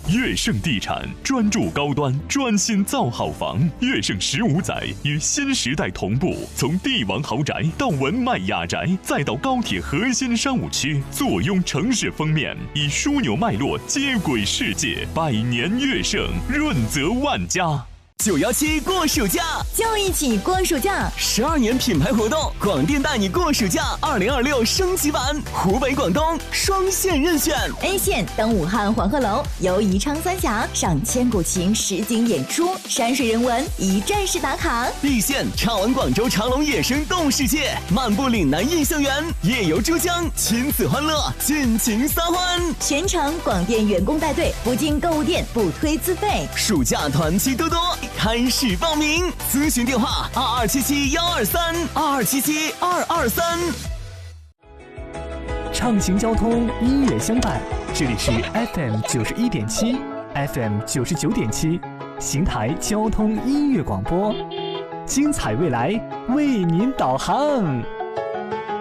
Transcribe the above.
悦盛地产专注高端，专心造好房。悦盛15载与新时代同步，从帝王豪宅到文迈雅宅，再到高铁核心商务区，坐拥城市封面，以枢纽脉络接轨世界。百年悦盛，润泽万家。 917过暑假， 就一起过暑假 ！12年品牌活动，广电带你过暑假2026升级版，湖北、广东双线任选。 A 线登武汉黄鹤楼，游宜昌三峡，上千古情实景演出，山水人文一站式打卡。 B 线畅玩广州长隆野生动物世界，漫步岭南印象园，夜游珠江，亲子欢乐，尽情撒欢。 全程广电员工带队，不进购物店，不推自费。 暑假团期多多。开始报名，咨询电话2277-123，2277-223。 畅行交通，音乐相伴，这里是 FM 91.7 ，FM 99.7，邢台交通音乐广播，精彩未来为您导航。